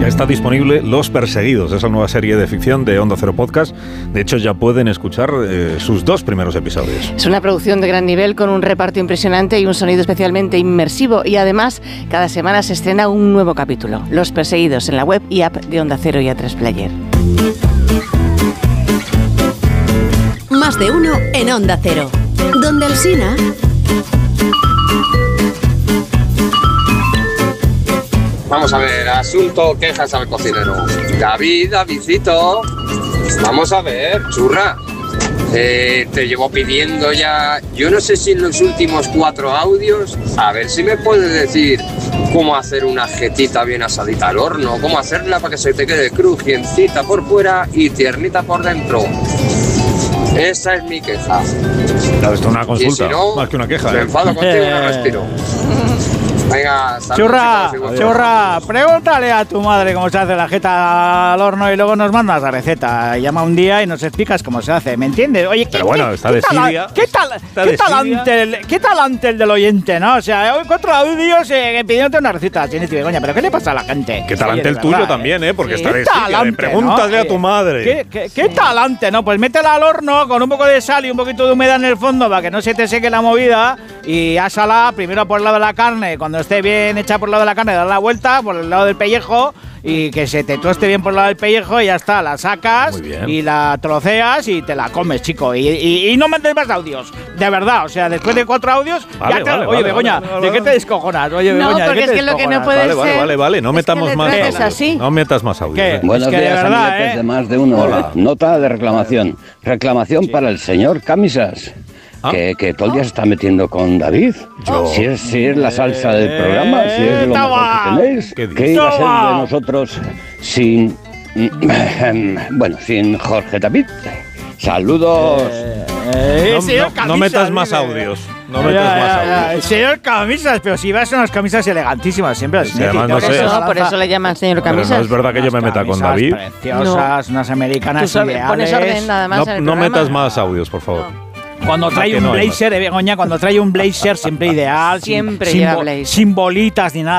Ya está disponible Los Perseguidos, esa nueva serie de ficción de Onda Cero Podcast. De hecho, ya pueden escuchar sus 2 primeros episodios. Es una producción de gran nivel con un reparto impresionante y un sonido especialmente inmersivo. Y además, cada semana se estrena un nuevo capítulo. Los Perseguidos, en la web y app de Onda Cero y A3 Player. Más de uno en Onda Cero. Donde Alsina. Vamos a ver, asunto quejas al cocinero. Davidcito, vamos a ver, churra. Te llevo pidiendo ya, yo no sé si en los últimos 4 audios, a ver si me puedes decir cómo hacer una jetita bien asadita al horno, cómo hacerla para que se te quede crujiencita por fuera y tiernita por dentro. Esa es mi queja. Claro, esto es una consulta, y si no, más que una queja. Me enfado contigo y no respiro. Venga, Churra, pregúntale a tu madre cómo se hace la jeta al horno y luego nos mandas la receta. Llama un día y nos explicas cómo se hace, ¿me entiendes? Oye, pero bueno, está de Siria. ¿Qué talante el del oyente, no? O sea, hoy 4 audios pidiéndote una receta, Chinito y Begoña, pero ¿qué le pasa a la gente? Qué talante el tuyo también, porque está de Siria. Pregúntale a tu madre. ¿Qué talante, no? Pues métela al horno con un poco de sal y un poquito de humedad en el fondo para que no se te seque la movida y ásala primero por el lado de la carne, cuando esté bien hecha por el lado de la carne, dar la vuelta por el lado del pellejo y que se te tueste bien por el lado del pellejo y ya está, la sacas y la troceas y te la comes, chico. Y no mandes más audios, de verdad, o sea, después de 4 audios, oye, Begoña, ¿de qué te descojonas? Oye, Begoña, porque es que lo que no puede ser. Vale, no metamos más audios. No metas más audios. Buenos días, amiguetes de Más de Uno. Hola. Nota de reclamación. Reclamación para el señor Camisas. Que todo el día se está metiendo con David. Si es la salsa del programa, si es lo mejor que tenéis, ¿qué iba a ser de nosotros sin Jorge David? Saludos. No metas más audios. No metas más audios. Señor Camisas, pero si vas a unas camisas elegantísimas siempre. Además, no sé. Por eso le llaman señor Camisas. Pero no es verdad que yo me meta con David. Preciosas, unas americanas ideales. Pones orden nada más. No metas más audios, por favor. Cuando trae un blazer, Begoña, cuando trae un blazer siempre ideal, siempre sin bolitas ni nada.